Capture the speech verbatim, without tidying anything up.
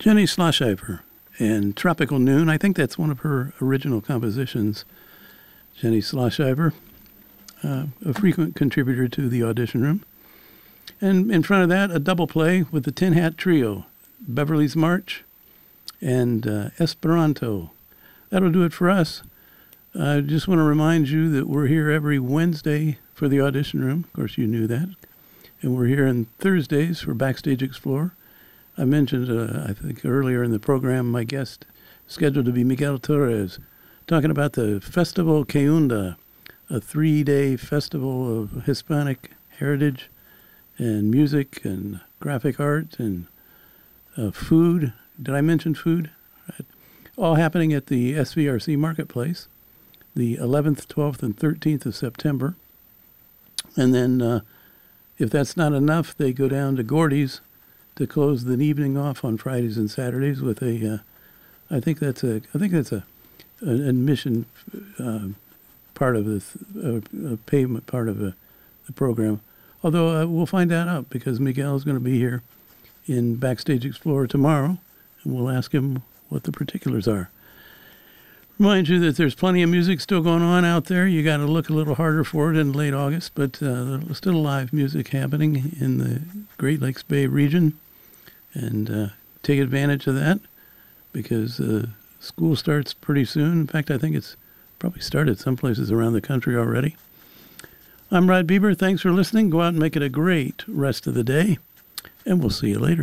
Jenny Schlossheimer and Tropical Noon. I think that's one of her original compositions. Jenny Schlossheimer, uh, a frequent contributor to the Audition Room. And in front of that, a double play with the Tin Hat Trio, Beverly's March and uh, Esperanto. That'll do it for us. I just want to remind you that we're here every Wednesday for the Audition Room. Of course, you knew that. And we're here on Thursdays for Backstage Explore. I mentioned, uh, I think earlier in the program, my guest scheduled to be Miguel Torres, talking about the Festival Cayunda, a three-day festival of Hispanic heritage and music and graphic art and uh, food. Did I mention food? Right. All happening at the S V R C Marketplace, the eleventh, twelfth, and thirteenth of September. And then, uh, if that's not enough, they go down to Gordy's to close the evening off on Fridays and Saturdays with a, uh, I think that's a, I think that's a, an admission uh, part of this, uh, a payment part of a, the program. Although uh, we'll find that out because Miguel is going to be here in Backstage Explorer tomorrow, and we'll ask him what the particulars are. Remind you that there's plenty of music still going on out there. You got to look a little harder for it in late August, but uh, there's still live music happening in the Great Lakes Bay region. And uh, take advantage of that because uh, school starts pretty soon. In fact, I think it's probably started some places around the country already. I'm Rod Bieber. Thanks for listening. Go out and make it a great rest of the day, and we'll see you later.